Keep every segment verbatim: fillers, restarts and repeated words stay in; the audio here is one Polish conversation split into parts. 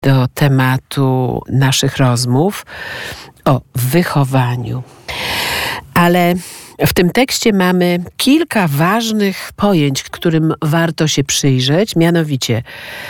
do tematu naszych rozmów o wychowaniu. Ale w tym tekście mamy kilka ważnych pojęć, którym warto się przyjrzeć, mianowicie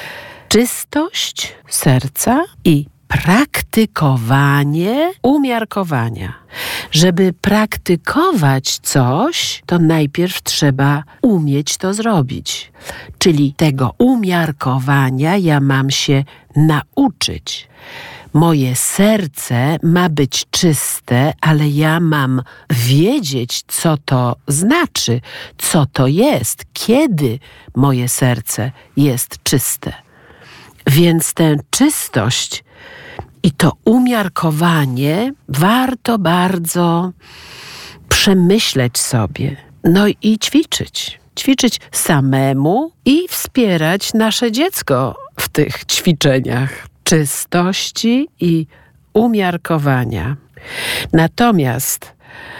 czystość serca i praktykowanie umiarkowania. Żeby praktykować coś, to najpierw trzeba umieć to zrobić. Czyli tego umiarkowania ja mam się nauczyć. Moje serce ma być czyste, ale ja mam wiedzieć, co to znaczy, co to jest, kiedy moje serce jest czyste. Więc tę czystość i to umiarkowanie warto bardzo przemyśleć sobie. No i ćwiczyć. Ćwiczyć samemu i wspierać nasze dziecko w tych ćwiczeniach czystości i umiarkowania. Natomiast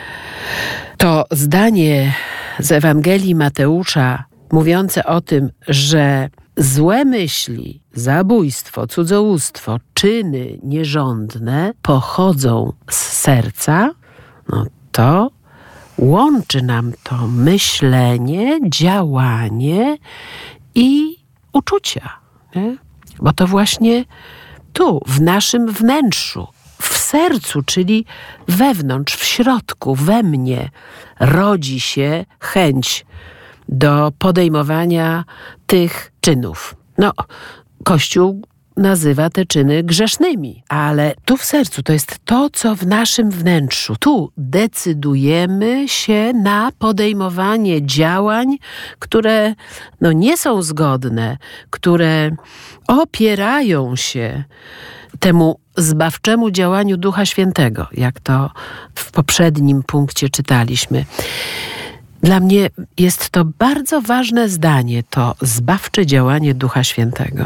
to zdanie z Ewangelii Mateusza mówiące o tym, że złe myśli, zabójstwo, cudzołóstwo, czyny nierządne pochodzą z serca, no to łączy nam to myślenie, działanie i uczucia. Nie? Bo to właśnie tu, w naszym wnętrzu, w sercu, czyli wewnątrz, w środku, we mnie rodzi się chęć do podejmowania tych czynów. No, Kościół nazywa te czyny grzesznymi, ale tu w sercu to jest to, co w naszym wnętrzu. Tu decydujemy się na podejmowanie działań, które no, nie są zgodne, które opierają się temu zbawczemu działaniu Ducha Świętego, jak to w poprzednim punkcie czytaliśmy. Dla mnie jest to bardzo ważne zdanie, to zbawcze działanie Ducha Świętego.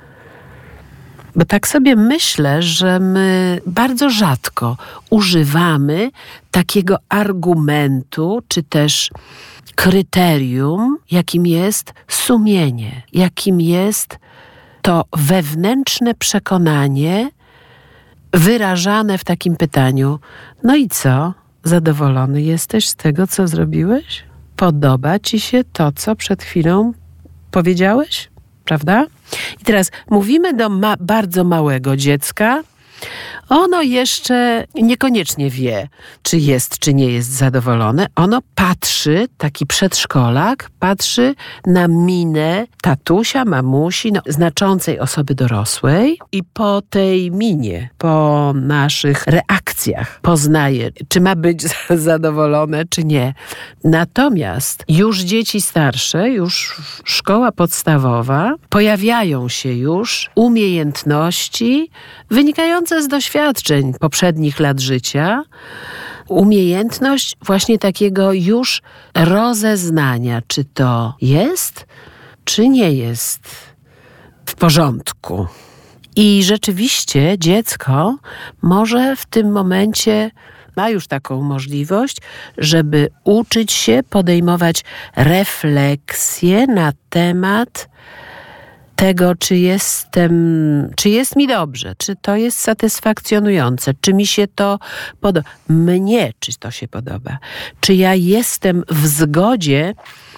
Bo tak sobie myślę, że my bardzo rzadko używamy takiego argumentu, czy też kryterium, jakim jest sumienie, jakim jest to wewnętrzne przekonanie wyrażane w takim pytaniu: no i co? Zadowolony jesteś z tego, co zrobiłeś? Podoba ci się to, co przed chwilą powiedziałeś? Prawda? I teraz mówimy do ma- bardzo małego dziecka. Ono jeszcze niekoniecznie wie, czy jest, czy nie jest zadowolone. Ono patrzy, taki przedszkolak, patrzy na minę tatusia, mamusi, no, znaczącej osoby dorosłej i po tej minie, po naszych reakcjach poznaje, czy ma być zadowolone, czy nie. Natomiast już dzieci starsze, już szkoła podstawowa, pojawiają się już umiejętności wynikające z doświadczeń poprzednich lat życia, umiejętność właśnie takiego już rozeznania, czy to jest, czy nie jest w porządku. I rzeczywiście dziecko może w tym momencie ma już taką możliwość, żeby uczyć się podejmować refleksje na temat tego, czy jestem, czy jest mi dobrze, czy to jest satysfakcjonujące, czy mi się to podoba. Mnie, czy to się podoba. Czy ja jestem w zgodzie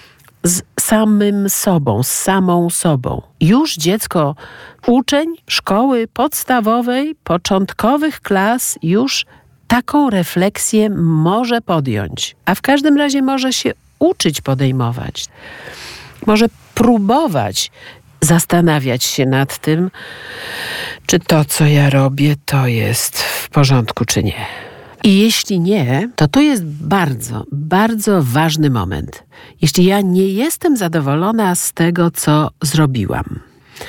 z samym sobą, z samą sobą. Już dziecko, uczeń szkoły podstawowej, początkowych klas już taką refleksję może podjąć. A w każdym razie może się uczyć podejmować. Może próbować zastanawiać się nad tym, czy to, co ja robię, to jest w porządku, czy nie. I jeśli nie, to tu jest bardzo, bardzo ważny moment. Jeśli ja nie jestem zadowolona z tego, co zrobiłam,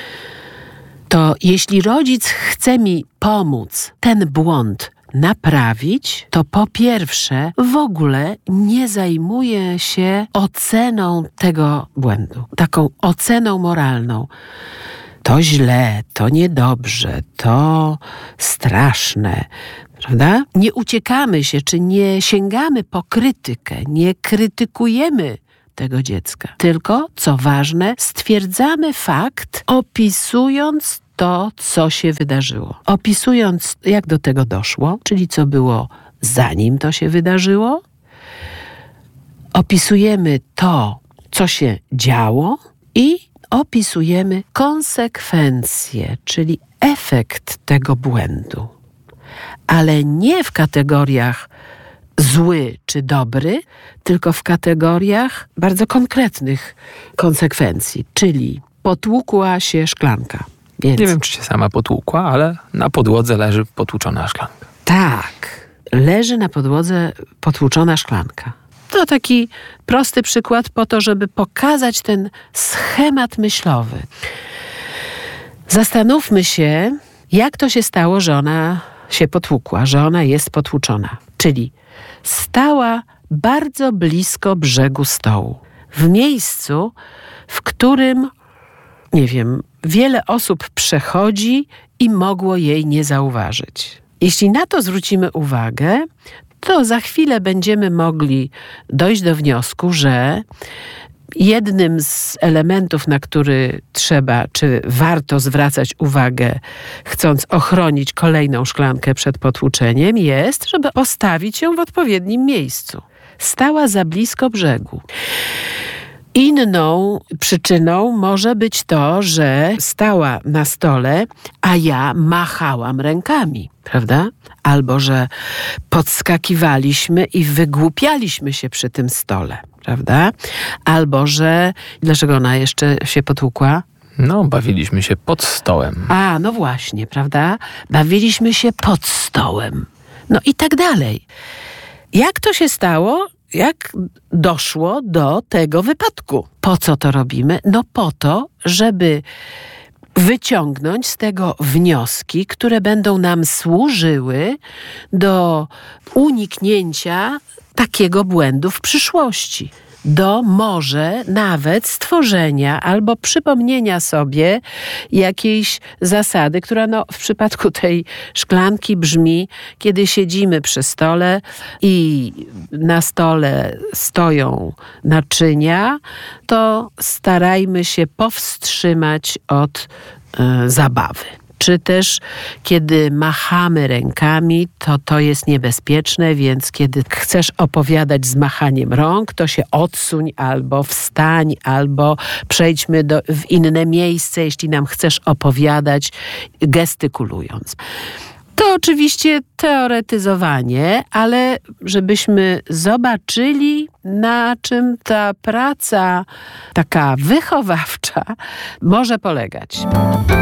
to jeśli rodzic chce mi pomóc ten błąd naprawić, to po pierwsze w ogóle nie zajmuje się oceną tego błędu. Taką oceną moralną. To źle, to niedobrze, to straszne, prawda? Nie uciekamy się, czy nie sięgamy po krytykę, nie krytykujemy tego dziecka. Tylko, co ważne, stwierdzamy fakt, opisując to, co się wydarzyło. Opisując, jak do tego doszło, czyli co było zanim to się wydarzyło. Opisujemy to, co się działo i opisujemy konsekwencje, czyli efekt tego błędu. Ale nie w kategoriach zły czy dobry, tylko w kategoriach bardzo konkretnych konsekwencji, czyli potłukła się szklanka. Więc... Nie wiem, czy się sama potłukła, ale na podłodze leży potłuczona szklanka. Tak, leży na podłodze potłuczona szklanka. To taki prosty przykład po to, żeby pokazać ten schemat myślowy. Zastanówmy się, jak to się stało, że ona się potłukła, że ona jest potłuczona. Czyli stała bardzo blisko brzegu stołu. W miejscu, w którym, nie wiem, wiele osób przechodzi i mogło jej nie zauważyć. Jeśli na to zwrócimy uwagę, to za chwilę będziemy mogli dojść do wniosku, że jednym z elementów, na który trzeba, czy warto zwracać uwagę, chcąc ochronić kolejną szklankę przed potłuczeniem, jest, żeby postawić ją w odpowiednim miejscu. Stała za blisko brzegu. Inną przyczyną może być to, że stała na stole, a ja machałam rękami, prawda? Albo że podskakiwaliśmy i wygłupialiśmy się przy tym stole, prawda? Albo że... Dlaczego ona jeszcze się potłukła? No, bawiliśmy się pod stołem. A, no właśnie, prawda? Bawiliśmy się pod stołem. No i tak dalej. Jak to się stało? Jak doszło do tego wypadku? Po co to robimy? No po to, żeby wyciągnąć z tego wnioski, które będą nam służyły do uniknięcia takiego błędu w przyszłości. Do może nawet stworzenia albo przypomnienia sobie jakiejś zasady, która no, w przypadku tej szklanki brzmi, kiedy siedzimy przy stole i na stole stoją naczynia, to starajmy się powstrzymać od y, zabawy. Czy też kiedy machamy rękami, to to jest niebezpieczne, więc kiedy chcesz opowiadać z machaniem rąk, to się odsuń albo wstań, albo przejdźmy do, w inne miejsce, jeśli nam chcesz opowiadać, gestykulując. To oczywiście teoretyzowanie, ale żebyśmy zobaczyli, na czym ta praca taka wychowawcza może polegać.